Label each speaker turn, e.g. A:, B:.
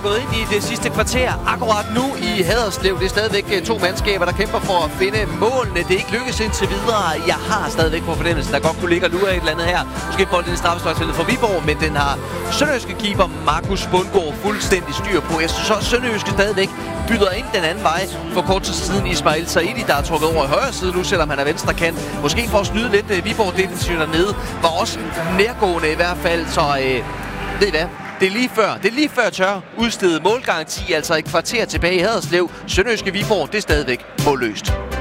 A: gået ind i det sidste kvarter akkurat nu i Haderslev. Det er stadigvæk to mandskaber, der kæmper for at finde målene. Det er ikke lykkedes indtil videre. Jeg har stadigvæk på fornemmelsen, der godt kunne ligge og lure et eller andet her. Måske bolden i straffesparksfeltet for Viborg, men den har sønderjyske keeper Markus Bundgaard fuldstændig styr på. Jeg synes også, sønderjyske stadigvæk byder ind den anden vej. For kort tid siden Ismail Saidi, der er trukket over i højre side nu, selvom han er venstre kant. Måske for at snyde lidt Viborg defensiven dernede. Var også nærgående i hvert fald, så ved I hvad? Det er lige før tør udstede målgaranti, altså et kvarter tilbage i Haderslev. Sønderjyske Viborg, det er stadigvæk målløst.